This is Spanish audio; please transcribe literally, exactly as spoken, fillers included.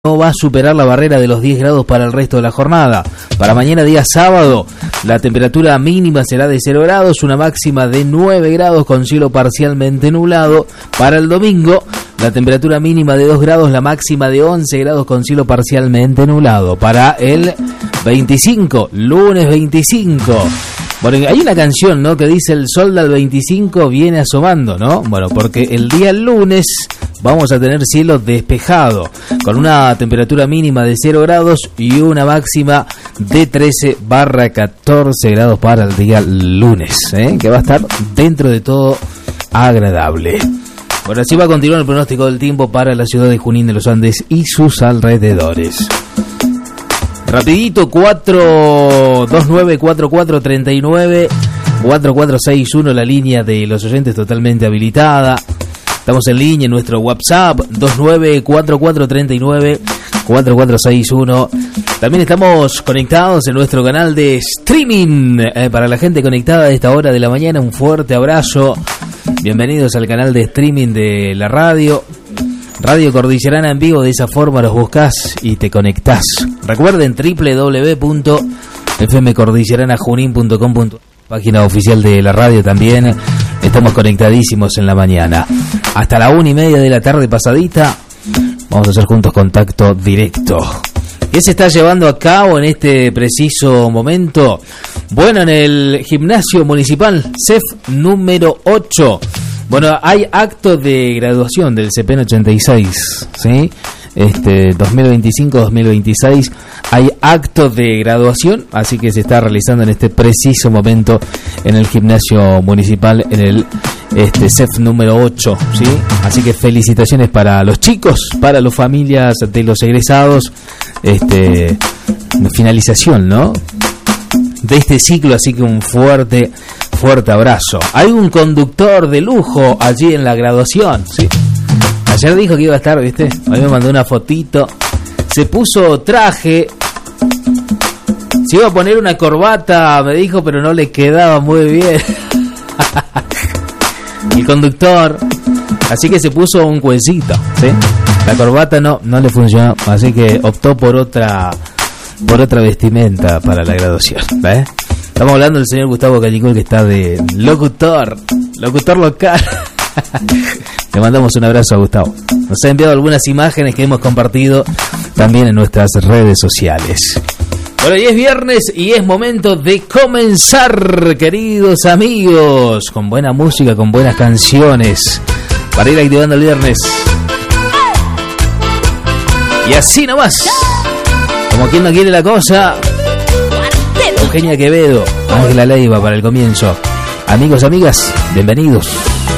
no va a superar la barrera de los diez grados para el resto de la jornada. Para mañana, día sábado, la temperatura mínima será de cero grados, una máxima de nueve grados con cielo parcialmente nublado. Para el domingo, la temperatura mínima de dos grados, la máxima de once grados con cielo parcialmente nublado. Para el veinticinco, lunes veinticinco. Bueno, hay una canción, ¿no?, que dice el sol del veinticinco viene asomando, ¿no? Bueno, porque el día lunes vamos a tener cielo despejado, con una temperatura mínima de cero grados y una máxima de trece barra catorce grados para el día lunes, ¿eh? Que va a estar dentro de todo agradable. Bueno, así va a continuar el pronóstico del tiempo para la ciudad de Junín de los Andes y sus alrededores. Rapidito, cuatro dos nueve cuatro cuatro tres nueve cuatro cuatro seis uno, la línea de los oyentes totalmente habilitada. Estamos en línea en nuestro WhatsApp, dos nueve cuatro cuatro tres nueve cuatro cuatro seis uno. También estamos conectados en nuestro canal de streaming. Eh, para la gente conectada a esta hora de la mañana, un fuerte abrazo. Bienvenidos al canal de streaming de la radio. Radio Cordillerana en vivo, de esa forma los buscas y te conectás. Recuerden doble u doble u doble u punto f m cordillerana junín punto com punto a r, página oficial de la radio también. Estamos conectadísimos en la mañana. Hasta la una y media de la tarde pasadita, vamos a hacer juntos contacto directo. ¿Qué se está llevando a cabo en este preciso momento? Bueno, en el gimnasio municipal C E F número ocho. Bueno, hay acto de graduación del C E P E N ochenta y seis, ¿sí? Este dos mil veinticinco dos mil veintiséis hay acto de graduación, así que se está realizando en este preciso momento en el gimnasio municipal, en el este C E F número ocho, ¿sí? Así que felicitaciones para los chicos, para las familias de los egresados, este finalización, ¿no?, de este ciclo, así que un fuerte fuerte abrazo. Hay un conductor de lujo allí en la graduación, ¿sí? Ayer dijo que iba a estar, ¿viste? Hoy me mandó una fotito. Se puso traje. Se iba a poner una corbata, me dijo, pero no le quedaba muy bien. El conductor. Así que se puso un cuecito, ¿sí? La corbata no, no le funcionó, así que optó por otra, por otra vestimenta para la graduación, ¿ves? Estamos hablando del señor Gustavo Cañicol, que está de locutor, locutor local. Le mandamos un abrazo a Gustavo. Nos ha enviado algunas imágenes que hemos compartido también en nuestras redes sociales. Bueno, hoy es viernes y es momento de comenzar, queridos amigos, con buena música, con buenas canciones, para ir activando el viernes. Y así nomás, como quien no quiere la cosa, Eugenia Quevedo, Ángela Leiva para el comienzo. Amigos, amigas, bienvenidos.